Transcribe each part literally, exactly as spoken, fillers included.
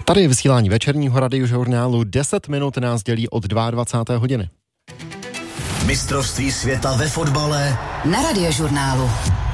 Tady je vysílání večerního radiožurnálu, deset minut nás dělí od dvacáté druhé hodiny. Mistrovství světa ve fotbale na radiožurnálu.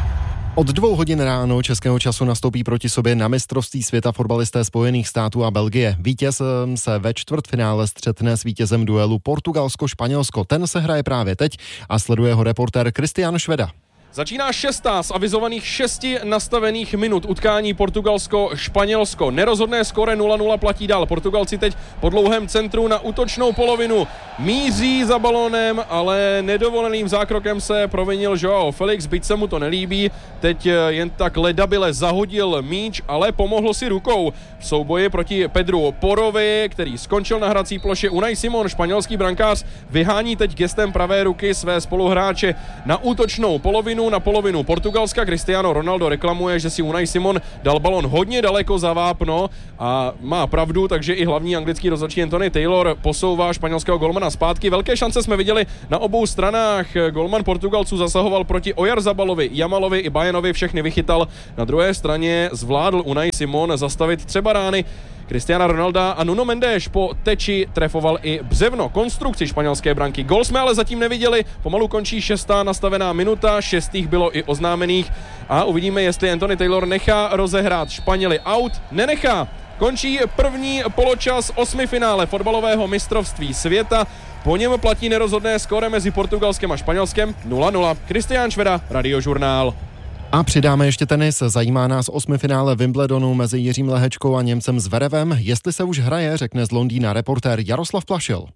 Od dvou hodin ráno českého času nastoupí proti sobě na mistrovství světa fotbalisté Spojených států a Belgie. Vítěz se ve čtvrtfinále střetne s vítězem duelu Portugalsko-Španělsko. Ten se hraje právě teď a sleduje ho reportér Kristián Šveda. Začíná šestá z avizovaných šesti nastavených minut utkání Portugalsko-Španělsko. Nerozhodné skóre nula nula platí dál. Portugalci teď po dlouhém centru na útočnou polovinu míří za balónem, ale nedovoleným zákrokem se provinil Joao Felix, byť se mu to nelíbí. Teď jen tak ledabile zahodil míč, ale pomohl si rukou v souboji proti Pedru Porovi, který skončil na hrací ploše. Unai Simon, španělský brankář, vyhání teď gestem pravé ruky své spoluhráče na útočnou polovinu. Na polovinu Portugalska. Cristiano Ronaldo reklamuje, že si Unai Simon dal balon hodně daleko za vápno a má pravdu, takže i hlavní anglický rozhodčí Anthony Taylor posouvá španělského golmana zpátky. Velké šance jsme viděli na obou stranách. Golman Portugalců zasahoval proti Oyarzabalovi, Jamalovi i Bayanovi, všechny vychytal. Na druhé straně zvládl Unai Simon zastavit třeba rány Cristiana Ronalda a Nuno Mendes po teči trefoval i břevno konstrukci španělské branky. Gol jsme ale zatím neviděli, pomalu končí šestá nastavená minuta, šestých bylo i oznámených a uvidíme, jestli Anthony Taylor nechá rozehrát Španěli. Out nenechá. Končí první poločas osmifinále fotbalového mistrovství světa. Po něm platí nerozhodné skóre mezi Portugalskem a Španělskem nula nula. Kristián Šveda, Radiožurnál. A přidáme ještě tenis. Zajímá nás osmifinále Wimbledonu mezi Jiřím Lehečkou a Němcem Zverevem. Jestli se už hraje, řekne z Londýna reportér Jaroslav Plašil.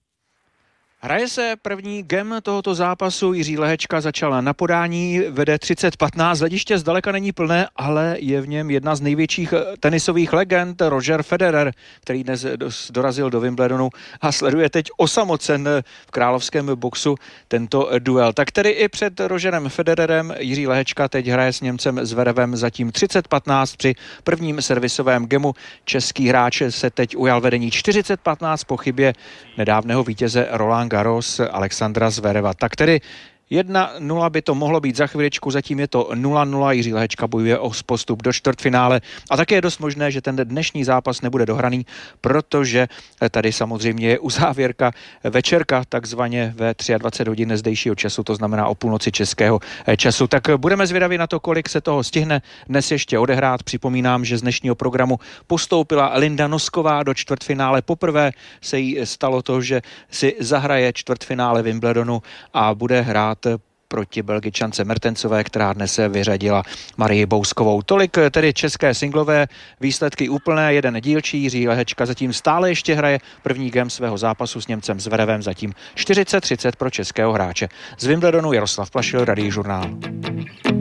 Hraje se první gem tohoto zápasu. Jiří Lehečka začal na podání, vede třicet patnáct, hlediště zdaleka není plné, ale je v něm jedna z největších tenisových legend, Roger Federer, který dnes dorazil do Wimbledonu a sleduje teď osamocen v královském boxu tento duel. Tak tedy i před Rogerem Federerem Jiří Lehečka teď hraje s Němcem Zverevem zatím třicet patnáct při prvním servisovém gemu. Český hráč se teď ujal vedení čtyřicet patnáct po chybě nedávného vítěze Roland Garros Alexandra Zvereva. Tak tedy jedna nula by to mohlo být za chviličku, zatím je to nula nula, Jiří Lehečka bojuje o postup do čtvrtfinále a také je dost možné, že ten dnešní zápas nebude dohraný, protože tady samozřejmě je uzávěrka večerka, takzvaně ve dvacet tři hodin zdejšího času, to znamená o půlnoci českého času. Tak budeme zvědaví na to, kolik se toho stihne dnes ještě odehrát. Připomínám, že z dnešního programu postoupila Linda Nosková do čtvrtfinále. Poprvé se jí stalo to, že si zahraje čtvrtfinále Wimbledonu a bude hrát proti Belgičance Mertensové, která dnes vyřadila Marii Bouskovou. Tolik tedy české singlové výsledky úplné, jeden dílčí. Jiří Lehečka zatím stále ještě hraje první gem svého zápasu s Němcem Zverevem, zatím čtyřicet třicet pro českého hráče. Z Wimbledonu Jaroslav Plašil, Radiožurnál.